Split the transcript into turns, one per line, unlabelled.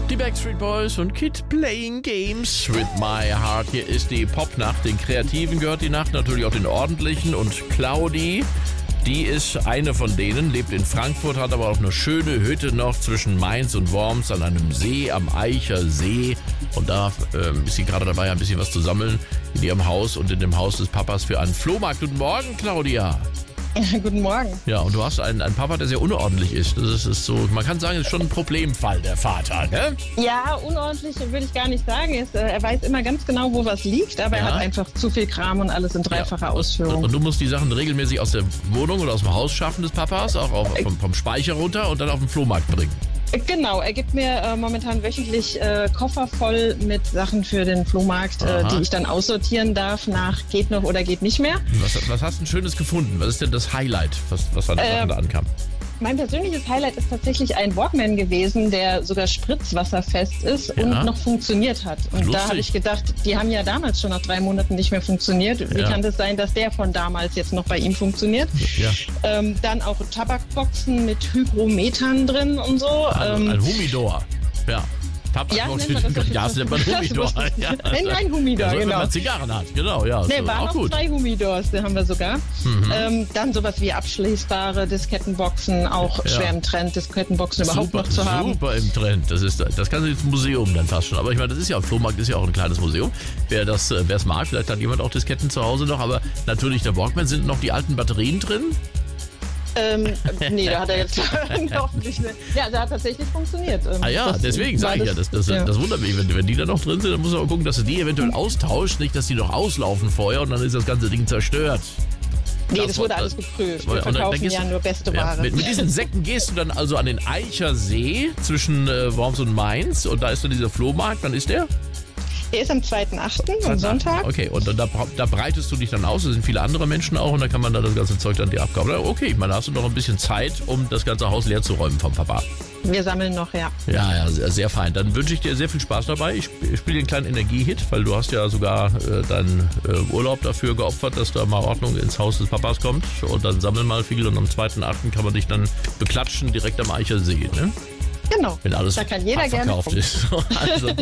Die Backstreet Boys und Kid Playing Games with My Heart. Hier ist die Popnacht. Den Kreativen gehört die Nacht, natürlich auch den Ordentlichen. Und Claudi, die ist eine von denen, lebt in Frankfurt, hat aber auch eine schöne Hütte noch zwischen Mainz und Worms an einem See, am Eicher See. Und da ist sie gerade dabei, ein bisschen was zu sammeln in ihrem Haus und in dem Haus des Papas für einen Flohmarkt. Guten Morgen, Claudia.
Ja, guten Morgen.
Ja, und du hast einen Papa, der sehr unordentlich ist. Das ist so, man kann sagen, es ist schon ein Problemfall, der Vater, ne?
Ja, unordentlich würde ich gar nicht sagen. Er weiß immer ganz genau, wo was liegt, aber er hat einfach zu viel Kram und alles in dreifacher Ausführung.
Und du musst die Sachen regelmäßig aus der Wohnung oder aus dem Haus schaffen des Papas, auch vom Speicher runter und dann auf den Flohmarkt bringen.
Genau, er gibt mir momentan wöchentlich Koffer voll mit Sachen für den Flohmarkt, die ich dann aussortieren darf nach geht noch oder geht nicht mehr.
Was hast du Schönes gefunden? Was ist denn das Highlight, was an den Sachen da ankam?
Mein persönliches Highlight ist tatsächlich ein Walkman gewesen, der sogar spritzwasserfest ist und noch funktioniert hat. Und
Lustig.
Da habe ich gedacht, die haben ja damals schon nach 3 Monaten nicht mehr funktioniert. Wie kann das sein, dass der von damals jetzt noch bei ihm funktioniert? Ja. Dann auch Tabakboxen mit Hygrometern drin und so.
Ein Humidor, ja. Tabakbox nennt man Humidor.
Ein Humidor,
ja, so,
genau.
Wenn man Zigarren hat, genau. Ja,
ne,
so,
waren
auch
auch
gut.
2 Humidors, die haben wir sogar. Dann sowas wie abschließbare Diskettenboxen, auch schwer im Trend, Diskettenboxen überhaupt noch zu haben.
Super im Trend, das kann ins Museum dann fast schon. Aber ich meine, das ist ja, ein Flohmarkt ist ja auch ein kleines Museum. Wer es mag, vielleicht hat jemand auch Disketten zu Hause noch, aber natürlich der Walkman, sind noch die alten Batterien drin?
Nee, da hat er jetzt hoffentlich nicht. Ja, der hat tatsächlich funktioniert.
Deswegen sage ich ja, das wundert mich. Wenn die da noch drin sind, dann muss man auch gucken, dass du die eventuell austauscht, nicht, dass die noch auslaufen vorher und dann ist das ganze Ding zerstört.
Nee, das wurde alles geprüft. Wir verkaufen ja nur beste Ware.
Mit diesen Säcken gehst du dann also an den Eicher See zwischen Worms und Mainz und da ist dann dieser Flohmarkt. Wann ist der?
Der ist am 2.8. am Sonntag.
Okay, und da breitest du dich dann aus, da sind viele andere Menschen auch und da kann man dann das ganze Zeug dann dir abkaufen. Okay, ich meine, da hast du noch ein bisschen Zeit, um das ganze Haus leer zu räumen vom Papa.
Wir sammeln noch, ja.
Ja, sehr fein. Dann wünsche ich dir sehr viel Spaß dabei. Ich spiele dir einen kleinen Energiehit, weil du hast ja sogar deinen Urlaub dafür geopfert, dass da mal Ordnung ins Haus des Papas kommt. Und dann sammel mal viel und am 2.8. kann man dich dann beklatschen direkt am Eicher See, ne?
Genau.
Wenn alles
da kann jeder gerne
verkauft ist. Also